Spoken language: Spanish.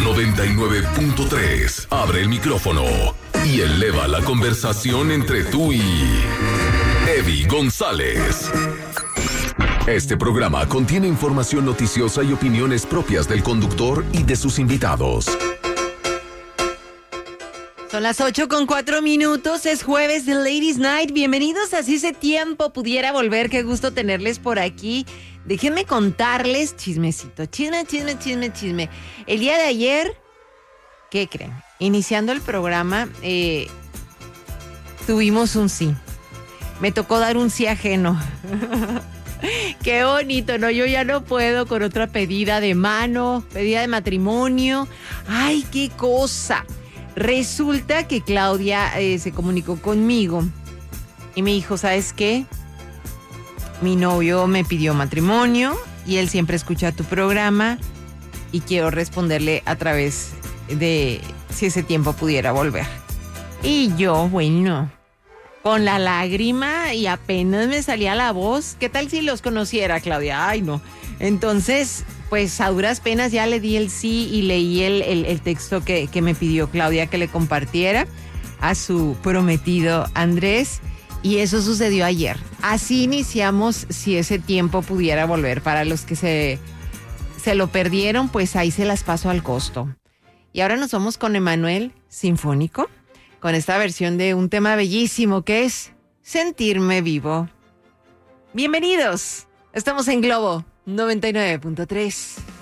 99.3. Abre el micrófono y eleva la conversación entre tú y Eddie González. Este programa contiene información noticiosa y opiniones propias del conductor y de sus invitados. Son las 8:04, es jueves de Ladies Night. Bienvenidos a Si ese tiempo pudiera volver. Qué gusto tenerles por aquí. Déjenme contarles chismecito, chisme. El día de ayer, ¿qué creen? Iniciando el programa, tuvimos un sí. Me tocó dar un sí ajeno. Qué bonito, ¿no? Yo ya no puedo con otra pedida de mano, pedida de matrimonio. ¡Ay, qué cosa! Resulta que Claudia se comunicó conmigo y me dijo, ¿sabes qué? Mi novio me pidió matrimonio y él siempre escucha tu programa y quiero responderle a través de si ese tiempo pudiera volver. Y yo, bueno, con la lágrima y apenas me salía la voz. ¿Qué tal si los conociera, Claudia? Ay, no. Entonces, pues a duras penas ya le di el sí y leí el texto que me pidió Claudia que le compartiera a su prometido Andrés. Y eso sucedió ayer. Así iniciamos Si ese tiempo pudiera volver. Para los que se lo perdieron, pues ahí se las paso al costo. Y ahora nos vamos con Emanuel Sinfónico, con esta versión de un tema bellísimo que es Sentirme Vivo. Bienvenidos. Estamos en Globo 99.3.